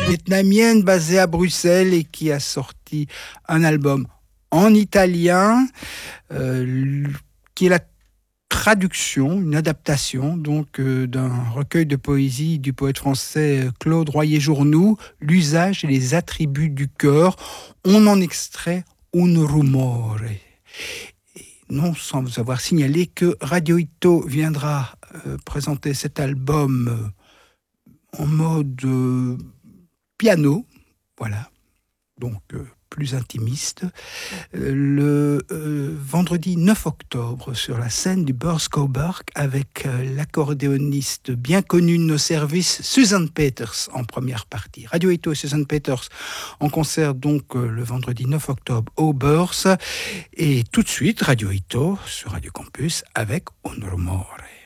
vietnamienne basée à Bruxelles et qui a sorti un album en italien qui est la traduction, une adaptation donc d'un recueil de poésie du poète français Claude Royer-Journoux, L'usage et les attributs du cœur. On en extrait Un rumore. Et non sans vous avoir signalé que Radio Ito viendra présenter cet album en mode piano, voilà, donc plus intimiste, le vendredi 9 octobre sur la scène du Beurskouwberg avec l'accordéoniste bien connu de nos services, Suzanne Peters en première partie. Radio Ito et Suzanne Peters en concert donc le vendredi 9 octobre au Beurs. Et tout de suite, Radio Ito sur Radio Campus avec Un rumore.